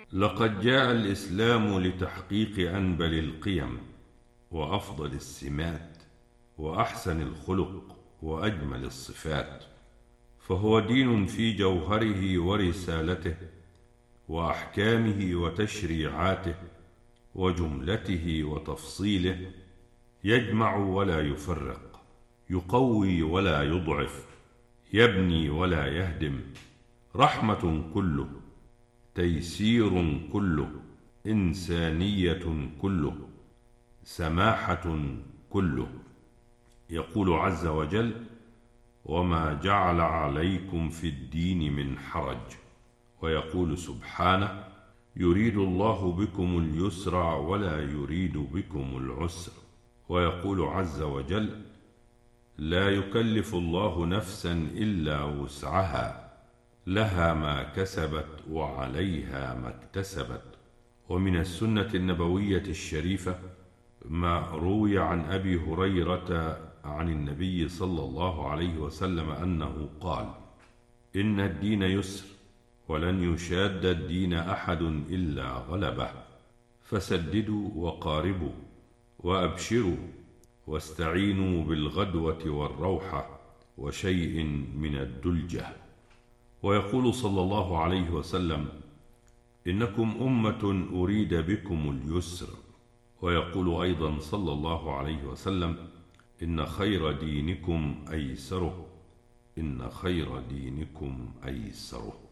لقد جاء الإسلام لتحقيق أنبل القيم وأفضل السمات وأحسن الخلق وأجمل الصفات، فهو دين في جوهره ورسالته وأحكامه وتشريعاته وجملته وتفصيله، يجمع ولا يفرق، يقوي ولا يضعف، يبني ولا يهدم، رحمة كله، تيسير كله، إنسانية كله، سماحة كله. يقول عز وجل: وما جعل عليكم في الدين من حرج. ويقول سبحانه: يريد الله بكم اليسر ولا يريد بكم العسر. ويقول عز وجل: لا يكلف الله نفسا إلا وسعها، لها ما كسبت وعليها ما اكتسبت. ومن السنة النبوية الشريفة ما روي عن أبي هريرة عن النبي صلى الله عليه وسلم أنه قال: إن الدين يسر، ولن يشاد الدين أحد إلا غلبه، فسددوا وقاربوا وأبشروا واستعينوا بالغدوة والروحة وشيء من الدلجة. ويقول صلى الله عليه وسلم: إنكم أمة أريد بكم اليسر. ويقول أيضا صلى الله عليه وسلم: إن خير دينكم أيسره، إن خير دينكم أيسره.